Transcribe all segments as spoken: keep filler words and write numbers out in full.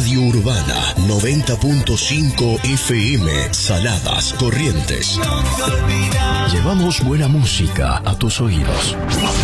Radio Urbana noventa punto cinco F M, Saladas, Corrientes. Llevamos buena música a tus oídos.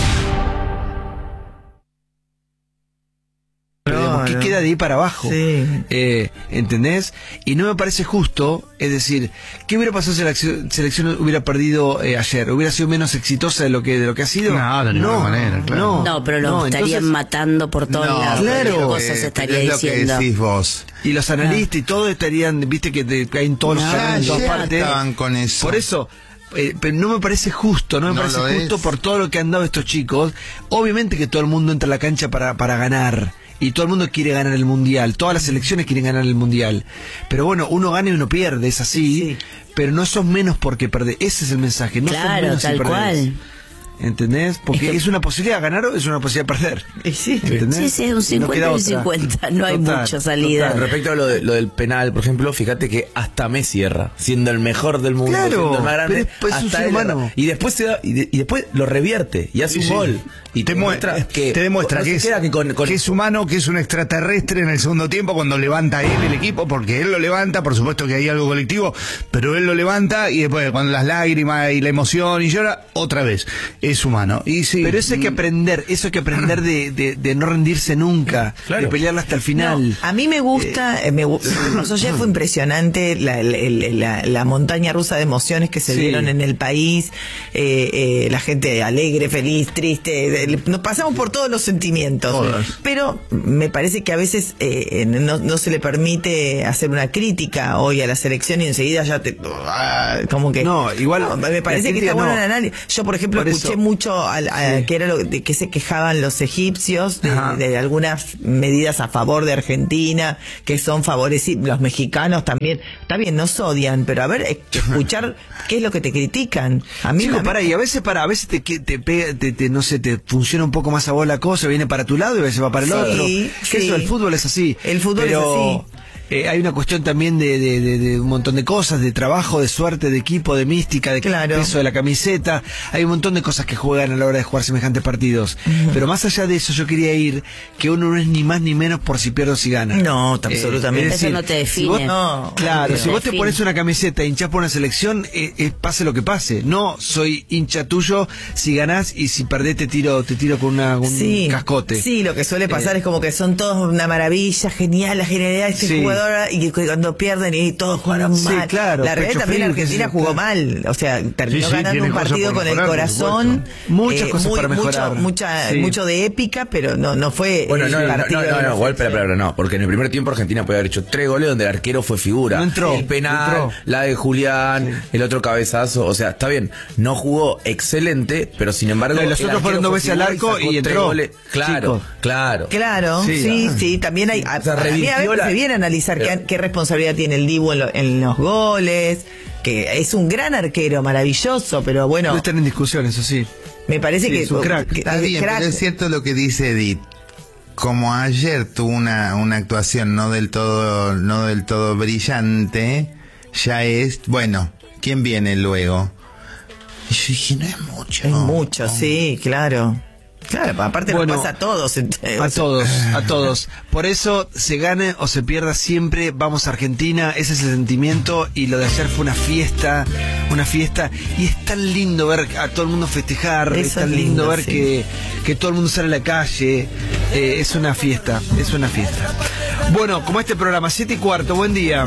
No, ¿qué no. queda de ahí para abajo? Sí. Eh, ¿Entendés? Y no me parece justo, es decir, ¿qué hubiera pasado si la selección, selección hubiera perdido eh, ayer? ¿Hubiera sido menos exitosa de lo que de lo que ha sido? No, de ninguna manera, claro. No, No, pero lo no, estarían entonces, matando por todos No, lados. claro. ¿Qué cosas Eh, estaría pero es diciendo? lo que decís vos. y los analistas y todo estarían, viste que te caen todos los No, canales en todas ya partes. estaban con eso. Por eso, eh, pero no me parece justo, no me No parece lo justo es. por todo lo que han dado estos chicos. Obviamente que todo el mundo entra a la cancha para, para ganar. Y todo el mundo quiere ganar el mundial. Todas las selecciones quieren ganar el mundial. Pero bueno, uno gana y uno pierde, es así. Sí. Pero no sos menos porque perdés. Ese es el mensaje. No sos Claro, menos si tal perdés. cual. ¿Entendés? Porque Es que- es una posibilidad ganar o es una posibilidad perder. Y sí. ¿Entendés? Sí, sí, es un No cincuenta queda y otra. cincuenta, no hay Total, mucha salida. total. Respecto a lo, de, lo del penal, por ejemplo, fíjate que hasta Messi erra, siendo el mejor del mundo, Claro, siendo el más grande, pero es- pues es un hasta ser él erra. humano. Y después se da, y, de- y después lo revierte y hace Sí, un sí. gol. Y te muestra que te demuestra no que, se es, queda que con, con- que es humano, que es un extraterrestre en el segundo tiempo cuando levanta él el equipo, porque él lo levanta, por supuesto que hay algo colectivo, pero él lo levanta y después con las lágrimas y la emoción y llora, otra vez, es humano. Y sí, Pero eso hay que aprender, eso hay que aprender de, de, de no rendirse nunca, Claro. de pelearla hasta el final. No, a mí me gusta, eh, me, gu- incluso ayer fue impresionante la, la, la- la montaña rusa de emociones que se Sí. dieron en el país, eh, eh, la gente alegre, feliz, triste, eh, nos pasamos por todos los sentimientos, Todos. pero me parece que a veces eh, no, no se le permite hacer una crítica hoy a la selección y enseguida ya te... ah, como que... No, igual, No, me parece la que crítica está bueno no. el análisis. Yo, por ejemplo, Por escuché eso- mucho al- a- Sí. que era lo de que se quejaban los egipcios de, Ajá. de algunas medidas a favor de Argentina que son favorecidas, los mexicanos también. Está bien, nos odian, pero a ver, eh, escuchar qué es lo que te critican. A mí Chico, me- pará, y a veces para, a veces te, que- te pega, te, te- no sé, te funciona un poco más a vos la cosa, viene para tu lado y a veces va para el Sí, otro. sí. Que eso, el fútbol es así. El fútbol Pero, es así. eh, hay una cuestión también de, de, de, de un montón de cosas, de trabajo, de suerte, de equipo, de mística, de Claro. peso de la camiseta. Hay un montón de cosas que juegan a la hora de jugar semejantes partidos. Pero más allá de eso, yo quería ir que uno no es ni más ni menos por si pierde o si gana. No, Eh, absolutamente. es Eso no te define. si vos- No, claro, no si te vos te define. pones una camiseta e hinchás por una selección, eh, eh, pase lo que pase. No soy hincha tuyo si ganás y si perdés te tiro, te tiro con una, un Sí, cascote. sí, lo que suele pasar Eh, es como que son todos una maravilla, genial, la genialidad de este Sí. jugador, y que cuando pierden y todos jugaron Sí, mal. claro, la realidad pecho también frío, qué sé Argentina yo, jugó claro. mal, o sea, terminó Sí, sí, ganando tiene un cosas partido por con el mejorar, por corazón. supuesto. Muchas cosas para mejorar. Mucho, mucha, Sí. mucho de épica, pero no, no fue Bueno, el no, no, no, partido no, de no, la no, igual, espera, selección. espera, no, porque en el primer tiempo Argentina puede haber hecho tres goles donde el arquero fue figura. No entró, El penal, entró. la de Julián, el otro cabezazo, o sea, está bien, no jugó excelente, pero sin embargo... No, y los el otros fueron arquero dos fue veces al figura arco sacó y tres entró. goles. Claro, Chico. claro. Claro, Sí, sí, ah. sí, también hay, a, O sea, a mí a revirtió veces la- se viene a analizar Pero- qué, qué responsabilidad tiene el Dibu en, lo- en los goles, que es un gran arquero, maravilloso, pero bueno, No están en discusión, eso sí. me parece Sí, que, es un crack. que- Está bien, crack- pero es cierto lo que dice Edith. Como ayer tuvo una, una actuación no del todo, no del todo brillante, ya es, bueno, ¿quién viene luego? Y yo dije, no es mucho. es mucho, sí, claro. Claro, aparte Bueno, nos pasa a todos. ent- A todos, a todos. Por eso, se gane o se pierda siempre, vamos a Argentina, ese es el sentimiento, y lo de ayer fue una fiesta, una fiesta, y es tan lindo ver a todo el mundo festejar, Eso es tan es lindo, lindo, ver sí. que, que todo el mundo sale a la calle, eh, es una fiesta, es una fiesta. Bueno, como este programa, siete y cuarto, buen día.